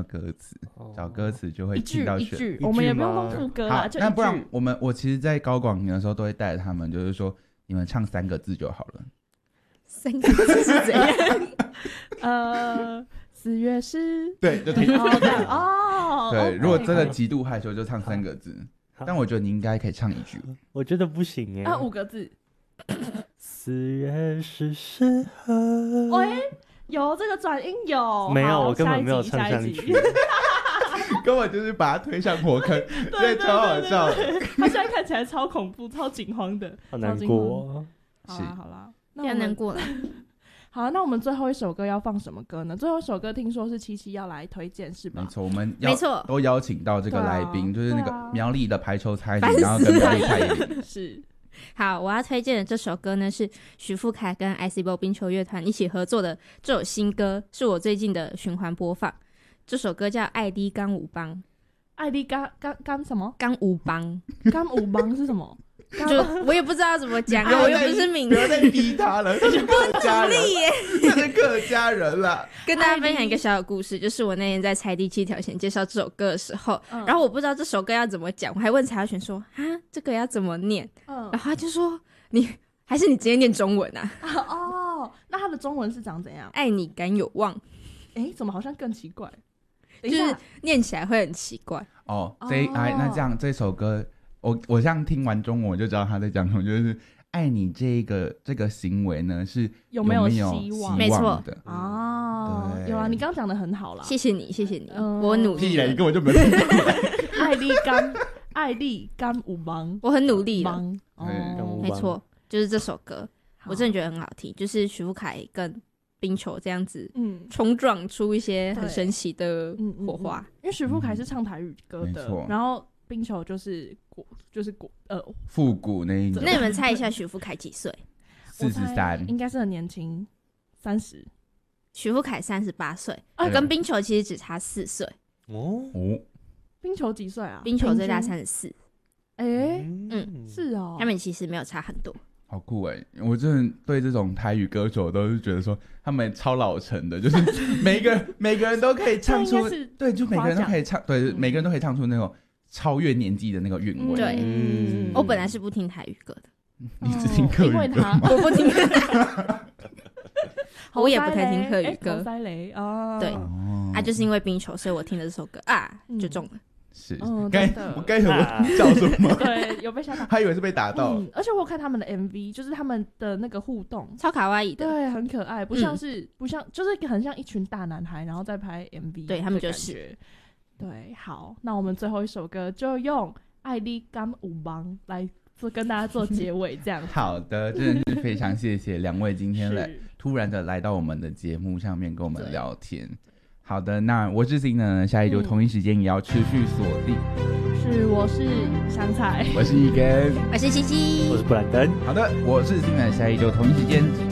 到歌词，找歌词就会听到一句，我们也不用弄副歌啦，就一句。 那不然我其实在高广庭的时候都会带着他们，就是说你们唱3个字就好了。 3个字是怎样 ？4月10， 对，就听哦。 对，如果真的极度害羞，就唱3个字。但我觉得你应该可以唱1句。 我觉得不行耶。 5个字。 4月是时候。 有这个转音有？ 没有，我根本没有唱上去。 根本就是把他推向火坑，对，超好笑的。 他现在看起来超恐怖、超惊慌的， 好难过。 好啦， 不要难过了。 好，那我们最后一首歌要放什么歌呢？最后一首歌听说是七七要来推荐，是吧？ 没错，我们都邀请到这个来宾，就是那个苗栗的排球才女，然后跟苗栗蔡依林。 是。 好，我要推荐的这首歌呢是许富凯跟 ICBO 冰球乐团一起合作的这首新歌，是我最近的循环播放。这首歌叫《爱的干舞帮》。 爱的干什么？ 干舞帮。 干舞帮是什么？ 就我也不知道怎么讲，我又不是闽南， 不要再逼他了，他是客家人，他是客家人啦。 跟大家分享一个小小故事，就是我那天在猜第7条线介绍这首歌的时候，然后我不知道这首歌要怎么讲，我还问曹耀璇说啊，这个要怎么念？然后他就说你直接念中文啊。 那他的中文是长怎样？ 爱你敢有望。 怎么好像更奇怪？ 就是念起来会很奇怪。 那这样这首歌。我这样听完中文我就知道他在讲什么，就是爱你这个行为呢是有没有希望的？ 没错有啦，你刚刚讲的很好啦， 谢谢你，我努力了。 你根本就没有听过来。 爱力干舞帮， 我很努力了。没错，就是这首歌，我真的觉得很好听，就是许富凯跟冰球这样子，冲撞出一些很神奇的火花。 因为许富凯是唱台语歌的，然后冰球就是复古那一种。 那你们猜一下许富凯几岁 ？43， 应该是很年轻，30。 许富凯38岁，跟冰球其实只差4岁。 冰球几岁啊？ 冰球最大34。 是哦， 他们其实没有差很多。 好酷我真的对这种台语歌手都是觉得说他们超老成的，就是每个人都可以唱出，对，就每个人都可以唱，对，每个人都可以唱出那种超越年纪的那个韵味。 对，我本来是不听台语歌的。 你只听客语歌吗？ 我不听客语我也不太听客语歌。对，就是因为冰球，所以我听了这首歌就中了。 是，我该有叫什么？ 对，有被吓到， 他以为是被打到。 而且我看他们的 MV， 就是他们的那个互动， 超卡哇伊的， 对，很可爱，不像，就是很像一群大男孩，然后再拍 MV， 对他们就是。 对，好，那我们最后一首歌就用爱你甘舞帮来跟大家做结尾，这样。 好的，真的是非常谢谢2位今天突然的来到我们的节目上面跟我们聊天。好的，那我是新呢，下一周同一时间也要持续锁定。 我是香菜， 我是一根， 我是七七， 我是布兰登。 好的，我是新呢，下一周同一时间